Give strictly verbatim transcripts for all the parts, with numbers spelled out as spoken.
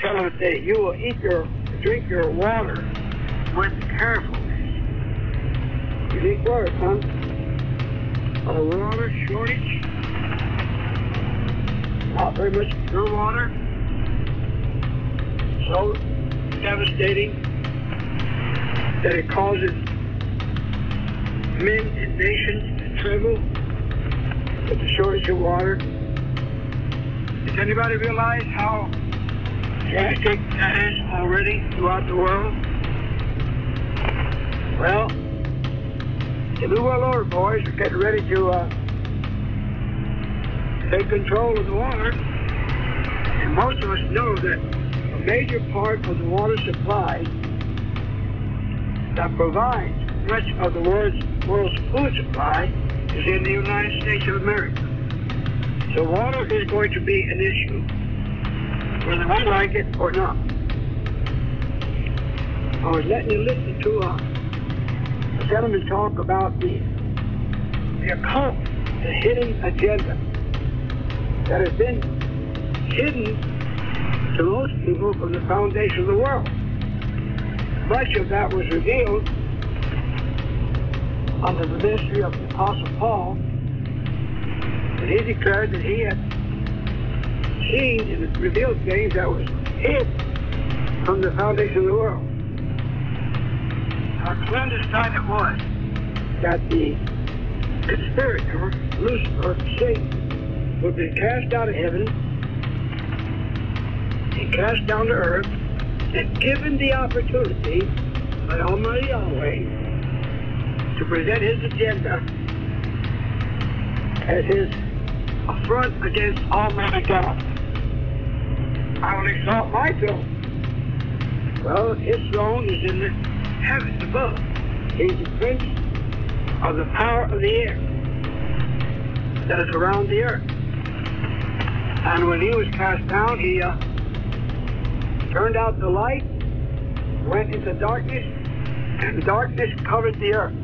tell him that you will eat your, drink your water with carefulness. Unique word, huh? A water shortage. Not very much pure water. So devastating that it causes men and nations to tremble with the shortage of water. Does anybody realize how drastic that is already throughout the world? Well, the New World Order boys are getting ready to uh, take control of the water. And most of us know that a major part of the water supply that provides much of the world's, world's food supply is in the United States of America. So water is going to be an issue, whether we like it or not. I was letting you listen to uh, a gentleman talk about the, the occult, the hidden agenda that has been hidden to most people from the foundation of the world. Much of that was revealed under the ministry of the Apostle Paul, and he declared that he had seen and revealed things that was hid from the foundation of the world. How clandestine it was that the conspirator, Lucifer, Satan, would be cast out of heaven and cast down to earth and given the opportunity by Almighty Yahweh to present his agenda as his affront against Almighty God. I will exalt my throne. Well, his throne is in the heavens above. He's the prince of the power of the air that is around the earth. And when he was cast down, he uh, turned out the light, went into darkness, and the darkness covered the earth.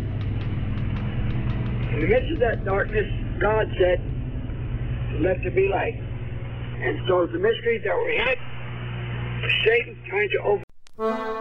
In the midst of that darkness, God said, let there be light. And so the mysteries that were hid, Satan trying to open